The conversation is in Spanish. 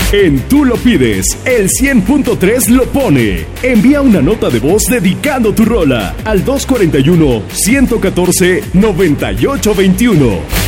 En Tú lo pides, el 100.3 lo pone. Envía una nota de voz dedicando tu rola al 241-114-9821.